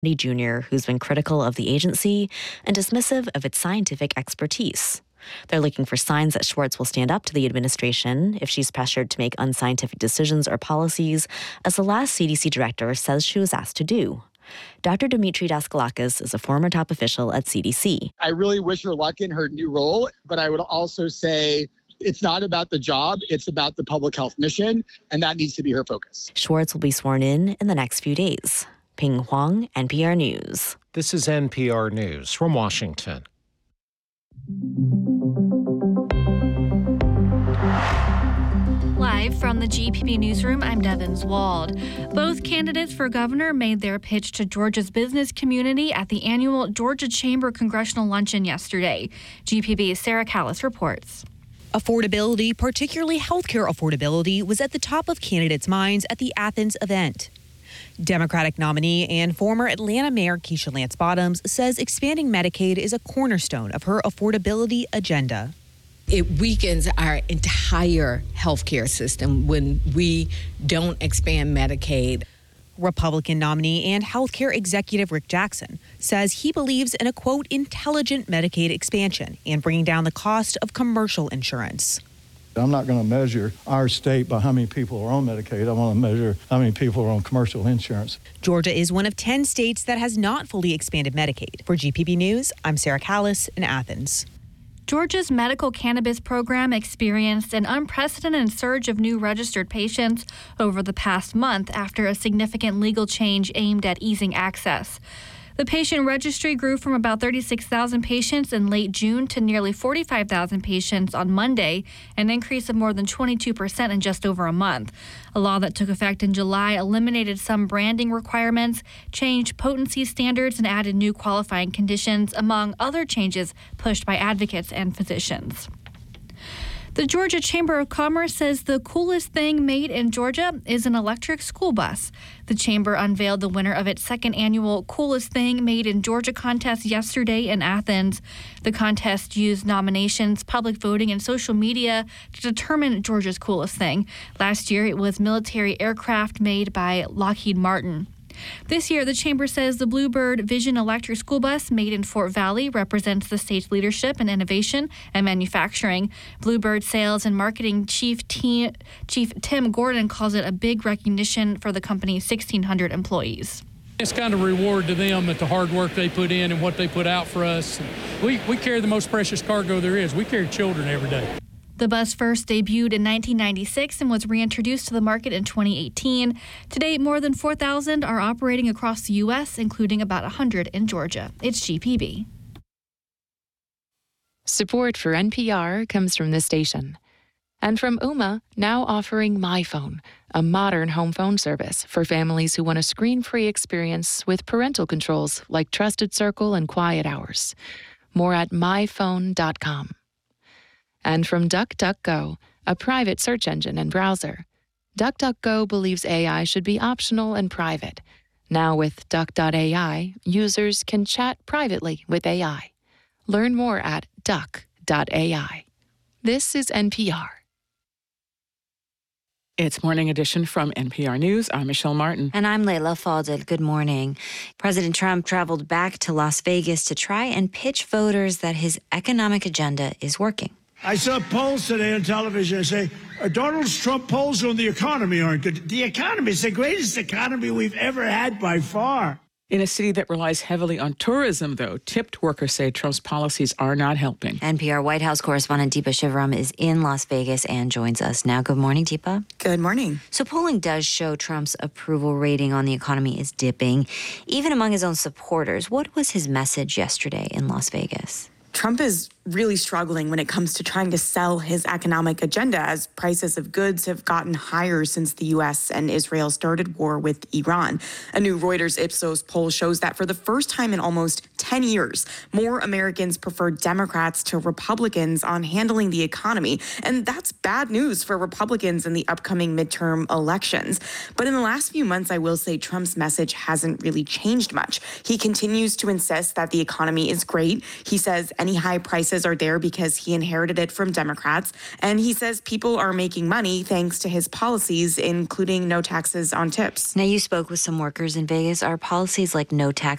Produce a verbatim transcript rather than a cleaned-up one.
Junior, who's been critical of the agency and dismissive of its scientific expertise. They're looking for signs that Schwartz will stand up to the administration if she's pressured to make unscientific decisions or policies, as the last C D C director says she was asked to do. Doctor Dimitri Daskalakis is a former top official at C D C. I really wish her luck in her new role, but I would also say it's not about the job, it's about the public health mission, and that needs to be her focus. Schwartz will be sworn in in the next few days. Ping Huang, N P R News. This is N P R News from Washington. Live from the G P B Newsroom, I'm Devins Wald. Both candidates for governor made their pitch to Georgia's business community at the annual Georgia Chamber Congressional Luncheon yesterday. G P B's Sarah Callis reports. Affordability, particularly healthcare affordability, was at the top of candidates' minds at the Athens event. Democratic nominee and former Atlanta Mayor Keisha Lance Bottoms says expanding Medicaid is a cornerstone of her affordability agenda. It weakens our entire healthcare system when we don't expand Medicaid. Republican nominee and healthcare executive Rick Jackson says he believes in a, quote, intelligent Medicaid expansion and bringing down the cost of commercial insurance. I'm not going to measure our state by how many people are on Medicaid. I want to measure how many people are on commercial insurance. Georgia is one of ten states that has not fully expanded Medicaid. For G P B News, I'm Sarah Callis in Athens. Georgia's medical cannabis program experienced an unprecedented surge of new registered patients over the past month after a significant legal change aimed at easing access. The patient registry grew from about thirty-six thousand patients in late June to nearly forty-five thousand patients on Monday, an increase of more than twenty-two percent in just over a month. A law that took effect in July eliminated some branding requirements, changed potency standards, and added new qualifying conditions, among other changes pushed by advocates and physicians. The Georgia Chamber of Commerce says the coolest thing made in Georgia is an electric school bus. The Chamber unveiled the winner of its second annual Coolest Thing Made in Georgia contest yesterday in Athens. The contest used nominations, public voting, and social media to determine Georgia's coolest thing. Last year, it was military aircraft made by Lockheed Martin. This year, the Chamber says the Bluebird Vision electric school bus made in Fort Valley represents the state's leadership in innovation and manufacturing. Bluebird sales and marketing chief, T- chief Tim Gordon calls it a big recognition for the company's sixteen hundred employees. It's kind of a reward to them at the hard work they put in and what they put out for us. We, we carry the most precious cargo there is. We carry children every day. The bus first debuted in nineteen ninety-six and was reintroduced to the market in twenty eighteen. To date, more than four thousand are operating across the U S, including about one hundred in Georgia. It's G P B. Support for N P R comes from this station. And from Ooma, now offering MyPhone, a modern home phone service for families who want a screen-free experience with parental controls like Trusted Circle and Quiet Hours. More at my phone dot com. And from DuckDuckGo, a private search engine and browser. DuckDuckGo believes A I should be optional and private. Now with Duck dot A I, users can chat privately with A I. Learn more at Duck dot A I. This is N P R. It's Morning Edition from N P R News. I'm Michelle Martin. And I'm Layla Fadel. Good morning. President Trump traveled back to Las Vegas to try and pitch voters that his economic agenda is working. I saw polls today on television that say uh, Donald Trump polls on the economy aren't good. The economy is the greatest economy we've ever had by far. In a city that relies heavily on tourism, though, tipped workers say Trump's policies are not helping. N P R White House correspondent Deepa Shivaram is in Las Vegas and joins us now. Good morning, Deepa. Good morning. So polling does show Trump's approval rating on the economy is dipping, even among his own supporters. What was his message yesterday in Las Vegas? Trump is really struggling when it comes to trying to sell his economic agenda as prices of goods have gotten higher since the U S and Israel started war with Iran. A new Reuters Ipsos poll shows that for the first time in almost ten years, more Americans prefer Democrats to Republicans on handling the economy. And that's bad news for Republicans in the upcoming midterm elections. But in the last few months, I will say Trump's message hasn't really changed much. He continues to insist that the economy is great. He says any high price prices are there because he inherited it from Democrats. And he says people are making money thanks to his policies, including no taxes on tips. Now, you spoke with some workers in Vegas. Are policies like no tax